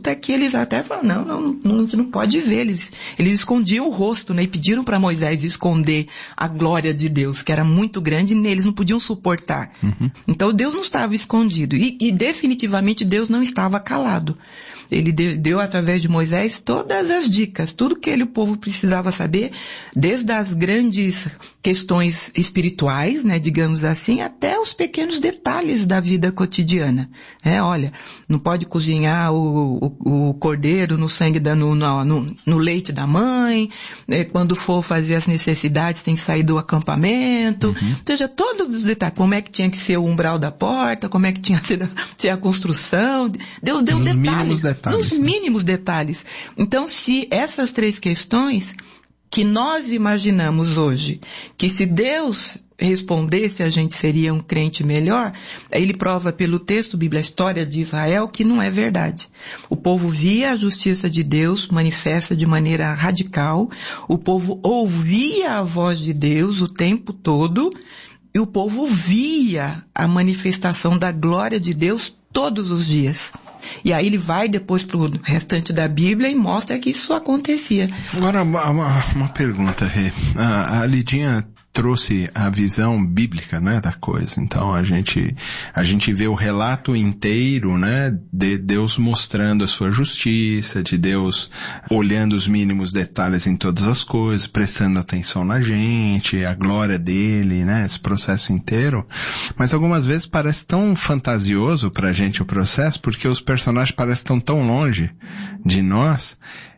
é que eles até falaram, a gente não pode ver. Eles escondiam o rosto, né? E pediram para Moisés esconder a glória de Deus, que era muito grande, e eles não podiam suportar. Então Deus não estava escondido. E definitivamente Deus não estava calado. Ele deu através de Moisés todas as dicas, tudo que o povo precisava saber, desde as grandes questões espirituais, né, digamos assim, até os pequenos detalhes da vida cotidiana. Olha, não pode cozinhar o cordeiro no sangue no leite da mãe, quando for fazer as necessidades tem que sair do acampamento, ou seja, todos os detalhes, como é que tinha que ser o umbral da porta, como é que tinha que ser a construção, deu detalhes. Nos mínimos detalhes. Então, se essas 3 questões que nós imaginamos hoje, que se Deus respondesse a gente seria um crente melhor, ele prova pelo texto, Bíblia, a história de Israel, que não é verdade. O povo via a justiça de Deus manifesta de maneira radical, o povo ouvia a voz de Deus o tempo todo, e o povo via a manifestação da glória de Deus todos os dias. E aí ele vai depois pro restante da Bíblia e mostra que isso acontecia. Agora, uma pergunta, Rê. A Lidinha trouxe a visão bíblica, né, da coisa. Então a gente vê o relato inteiro, né, de Deus mostrando a sua justiça, de Deus olhando os mínimos detalhes em todas as coisas, prestando atenção na gente, a glória dele, né, esse processo inteiro. Mas algumas vezes parece tão fantasioso pra gente o processo, porque os personagens parecem tão longe de nós.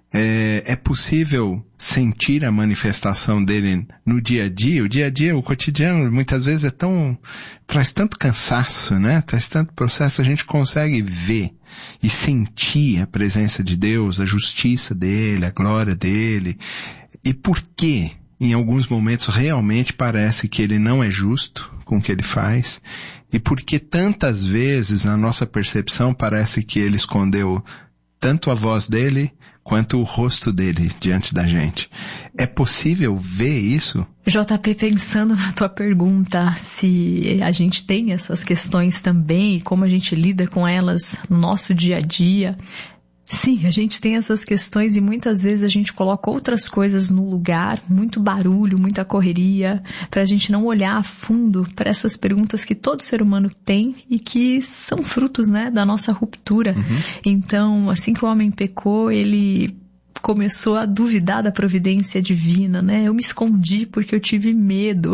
É possível sentir a manifestação dele no dia a dia? O dia a dia, o cotidiano, muitas vezes traz tanto cansaço, né? Traz tanto processo, a gente consegue ver e sentir a presença de Deus, a justiça dele, a glória dele. E por que, em alguns momentos, realmente parece que ele não é justo com o que ele faz? E por que tantas vezes, na nossa percepção, parece que ele escondeu tanto a voz dele quanto o rosto dele diante da gente? É possível ver isso? JP, pensando na tua pergunta, se a gente tem essas questões também e como a gente lida com elas no nosso dia a dia. Sim, a gente tem essas questões e muitas vezes a gente coloca outras coisas no lugar, muito barulho, muita correria, para a gente não olhar a fundo para essas perguntas que todo ser humano tem e que são frutos, né, da nossa ruptura. Então, assim que o homem pecou, ele começou a duvidar da providência divina, né? Eu me escondi porque eu tive medo.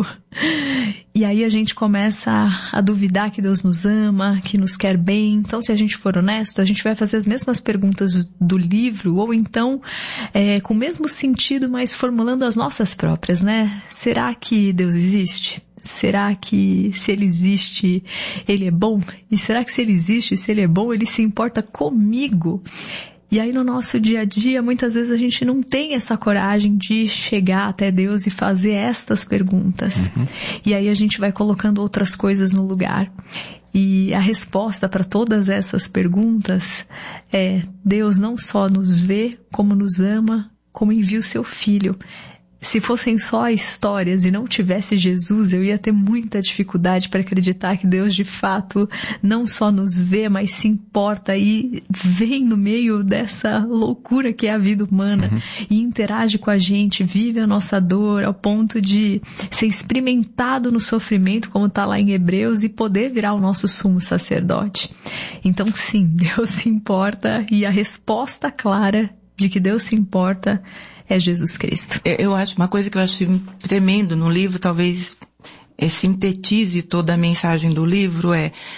E aí a gente começa a duvidar que Deus nos ama, que nos quer bem. Então, se a gente for honesto, a gente vai fazer as mesmas perguntas do livro, ou então com o mesmo sentido, mas formulando as nossas próprias, né? Será que Deus existe? Será que se ele existe, ele é bom? E será que se ele existe, se ele é bom, ele se importa comigo? E aí no nosso dia a dia, muitas vezes a gente não tem essa coragem de chegar até Deus e fazer estas perguntas. E aí a gente vai colocando outras coisas no lugar. E a resposta para todas essas perguntas é: Deus não só nos vê, como nos ama, como envia o seu Filho. Se fossem só histórias e não tivesse Jesus, eu ia ter muita dificuldade para acreditar que Deus de fato não só nos vê, mas se importa e vem no meio dessa loucura que é a vida humana e interage com a gente, vive a nossa dor ao ponto de ser experimentado no sofrimento, como está lá em Hebreus, e poder virar o nosso sumo sacerdote. Então sim, Deus se importa, e a resposta clara de que Deus se importa é Jesus Cristo. Eu acho, uma coisa que eu acho tremendo no livro, talvez sintetize toda a mensagem do livro,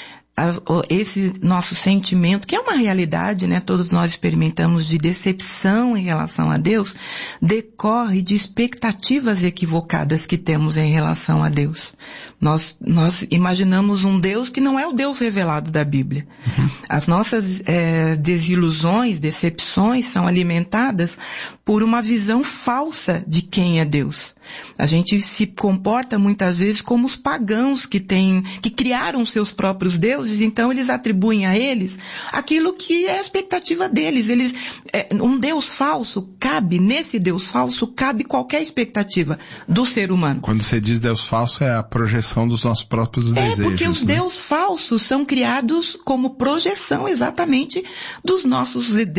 esse nosso sentimento, que é uma realidade, né? Todos nós experimentamos, de decepção em relação a Deus, decorre de expectativas equivocadas que temos em relação a Deus. Nós imaginamos um Deus que não é o Deus revelado da Bíblia. As nossas desilusões, decepções são alimentadas por uma visão falsa de quem é Deus. A gente se comporta muitas vezes como os pagãos que criaram seus próprios deuses, então eles atribuem a eles aquilo que é a expectativa deles. Um Deus falso nesse Deus falso cabe qualquer expectativa do ser humano. Quando você diz Deus falso, é a projeção dos nossos próprios desejos. Porque os deuses falsos são criados como projeção exatamente dos nossos